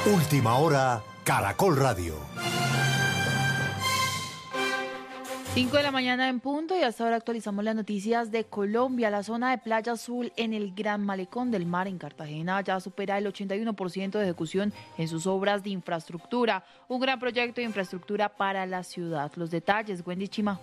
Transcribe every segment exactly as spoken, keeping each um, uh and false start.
Última hora, Caracol Radio. cinco de la mañana en punto y hasta ahora actualizamos las noticias de Colombia. La zona de Playa Azul en el Gran Malecón del Mar en Cartagena ya supera el ochenta y uno por ciento de ejecución en sus obras de infraestructura. Un gran proyecto de infraestructura para la ciudad. Los detalles, Wendy Chima.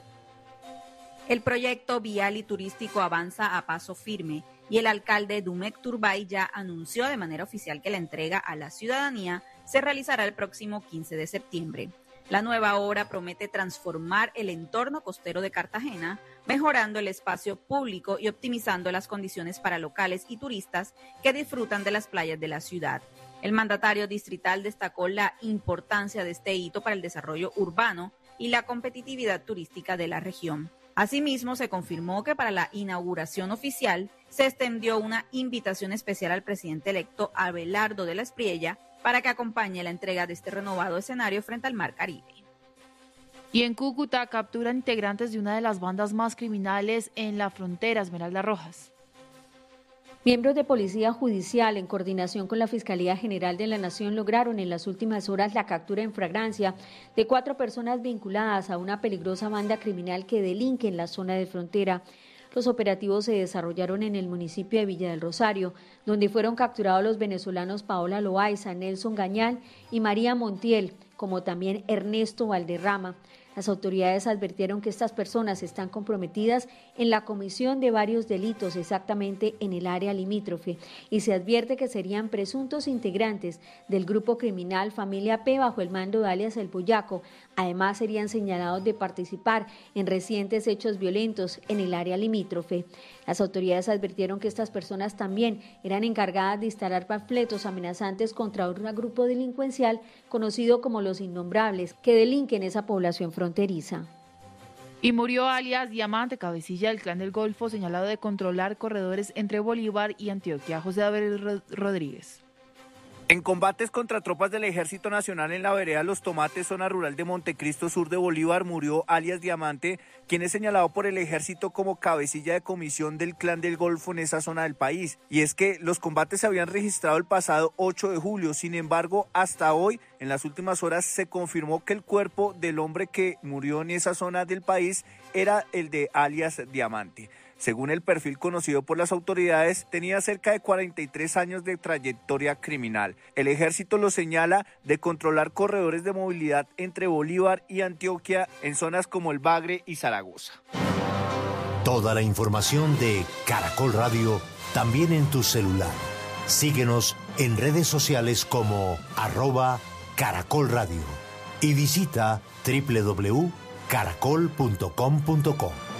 El proyecto vial y turístico avanza a paso firme y el alcalde Dumek Turbay ya anunció de manera oficial que la entrega a la ciudadanía se realizará el próximo quince de septiembre. La nueva obra promete transformar el entorno costero de Cartagena, mejorando el espacio público y optimizando las condiciones para locales y turistas que disfrutan de las playas de la ciudad. El mandatario distrital destacó la importancia de este hito para el desarrollo urbano y la competitividad turística de la región. Asimismo, se confirmó que para la inauguración oficial se extendió una invitación especial al presidente electo Abelardo de la Espriella para que acompañe la entrega de este renovado escenario frente al Mar Caribe. Y en Cúcuta capturan integrantes de una de las bandas más criminales en la frontera, Esmeralda Rojas. Miembros de Policía Judicial, en coordinación con la Fiscalía General de la Nación, lograron en las últimas horas la captura en flagrancia de cuatro personas vinculadas a una peligrosa banda criminal que delinque en la zona de frontera. Los operativos se desarrollaron en el municipio de Villa del Rosario, donde fueron capturados los venezolanos Paola Loaiza, Nelson Gañán y María Montiel, como también Ernesto Valderrama. Las autoridades advirtieron que estas personas están comprometidas en la comisión de varios delitos exactamente en el área limítrofe y se advierte que serían presuntos integrantes del grupo criminal Familia P bajo el mando de alias El Boyaco. Además, serían señalados de participar en recientes hechos violentos en el área limítrofe. Las autoridades advirtieron que estas personas también eran encargadas de instalar panfletos amenazantes contra un grupo delincuencial conocido como Los Innombrables, que delinquen esa población fronteriza. Y murió alias Diamante, cabecilla del Clan del Golfo, señalado de controlar corredores entre Bolívar y Antioquia. José David Rodríguez. En combates contra tropas del Ejército Nacional en la vereda Los Tomates, zona rural de Montecristo, sur de Bolívar, murió alias Diamante, quien es señalado por el Ejército como cabecilla de comisión del Clan del Golfo en esa zona del país. Y es que los combates se habían registrado el pasado ocho de julio, sin embargo, hasta hoy, en las últimas horas, se confirmó que el cuerpo del hombre que murió en esa zona del país era el de alias Diamante. Según el perfil conocido por las autoridades, tenía cerca de cuarenta y tres años de trayectoria criminal. El ejército lo señala de controlar corredores de movilidad entre Bolívar y Antioquia en zonas como el Bagre y Zaragoza. Toda la información de Caracol Radio también en tu celular. Síguenos en redes sociales como arroba Caracol Radio y visita doble u doble u doble u punto caracol punto com punto co.